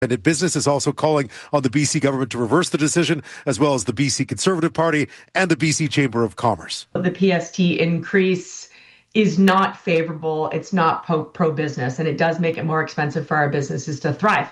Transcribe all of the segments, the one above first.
And business is also calling on the BC government to reverse the decision, as well as the BC Conservative Party and the BC Chamber of Commerce. The PST increase is not favorable. It's not pro-business, and it does make it more expensive for our businesses to thrive.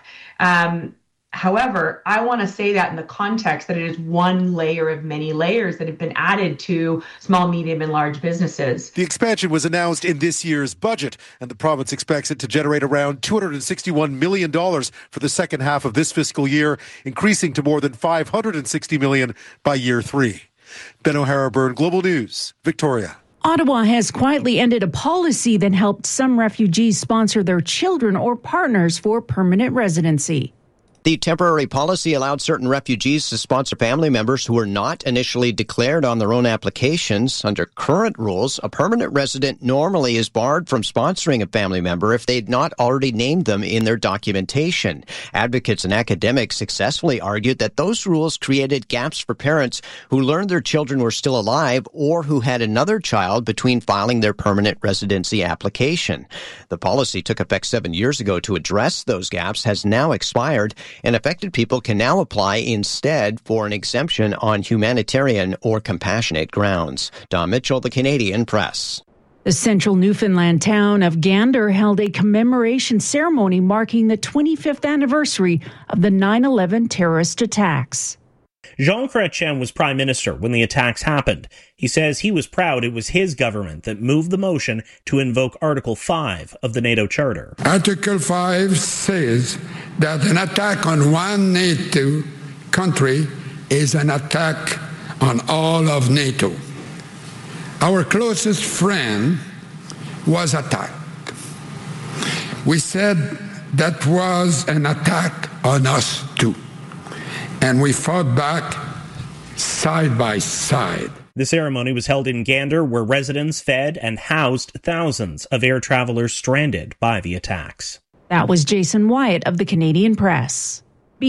However, I want to say that in the context that it is one layer of many layers that have been added to small, medium, and large businesses. The expansion was announced in this year's budget, and the province expects it to generate around $261 million for the second half of this fiscal year, increasing to more than $560 million by year 3. Ben O'Hara Byrne, Global News, Victoria. Ottawa has quietly ended a policy that helped some refugees sponsor their children or partners for permanent residency. The temporary policy allowed certain refugees to sponsor family members who were not initially declared on their own applications. Under current rules, a permanent resident normally is barred from sponsoring a family member if they'd not already named them in their documentation. Advocates and academics successfully argued that those rules created gaps for parents who learned their children were still alive or who had another child between filing their permanent residency application. The policy took effect 7 years ago to address those gaps, has now expired, and affected people can now apply instead for an exemption on humanitarian or compassionate grounds. Don Mitchell, The Canadian Press. The central Newfoundland town of Gander held a commemoration ceremony marking the 25th anniversary of the 9/11 terrorist attacks. Jean Chrétien was Prime Minister when the attacks happened. He says he was proud it was his government that moved the motion to invoke Article 5 of the NATO Charter. Article 5 says that an attack on one NATO country is an attack on all of NATO. Our closest friend was attacked. We said that was an attack on us too. And we fought back side by side. The ceremony was held in Gander, where residents fed and housed thousands of air travelers stranded by the attacks. That was Jason Wyatt of the Canadian Press.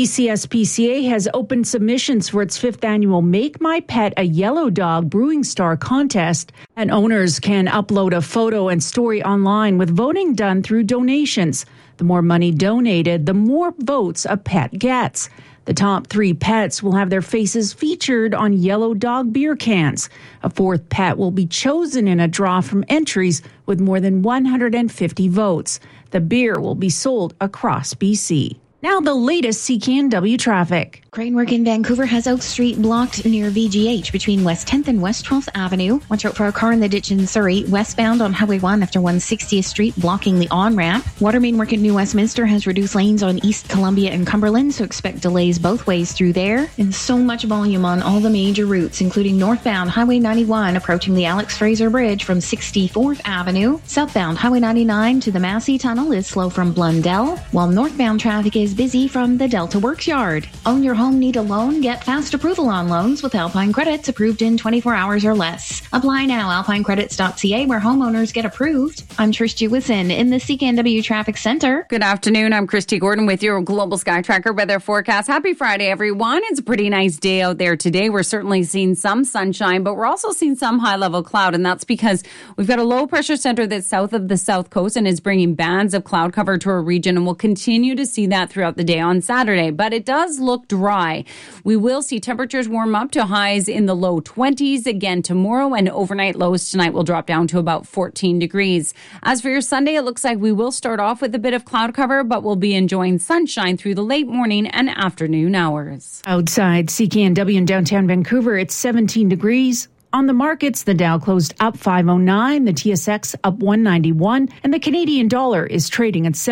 BCSPCA has opened submissions for its 5th annual Make My Pet a Yellow Dog Brewing Star contest, and owners can upload a photo and story online with voting done through donations. The more money donated, the more votes a pet gets. The top 3 pets will have their faces featured on Yellow Dog beer cans. A 4th pet will be chosen in a draw from entries with more than 150 votes. The beer will be sold across BC. Now the latest CKNW traffic. Crane work in Vancouver has Oak Street blocked near VGH between West 10th and West 12th Avenue. Watch out for a car in the ditch in Surrey. Westbound on Highway 1 after 160th Street blocking the on-ramp. Water main work at New Westminster has reduced lanes on East Columbia and Cumberland, so expect delays both ways through there. And so much volume on all the major routes, including northbound Highway 91 approaching the Alex Fraser Bridge from 64th Avenue. Southbound Highway 99 to the Massey Tunnel is slow from Blundell, while northbound traffic is busy from the Delta Works Yard. Own your home, need a loan? Get fast approval on loans with Alpine Credits, approved in 24 hours or less. Apply now, alpinecredits.ca, where homeowners get approved. I'm Trish Jewison in the CKNW Traffic Center. Good afternoon. I'm Christy Gordon with your Global Sky Tracker weather forecast. Happy Friday, everyone. It's a pretty nice day out there today. We're certainly seeing some sunshine, but we're also seeing some high-level cloud, and that's because we've got a low-pressure center that's south of the south coast and is bringing bands of cloud cover to our region, and we'll continue to see that throughout the day on Saturday, but it does look dry. We will see temperatures warm up to highs in the low 20s again tomorrow, and overnight lows tonight will drop down to about 14 degrees. As for your Sunday, it looks like we will start off with a bit of cloud cover, but we'll be enjoying sunshine through the late morning and afternoon hours. Outside CKNW in downtown Vancouver, it's 17 degrees. On the markets, the Dow closed up 509, the TSX up 191, and the Canadian dollar is trading at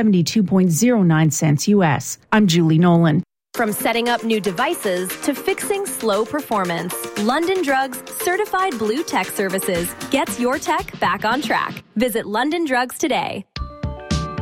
72.09 cents US. I'm Julie Nolan. From setting up new devices to fixing slow performance, London Drugs Certified Blue Tech Services gets your tech back on track. Visit London Drugs today.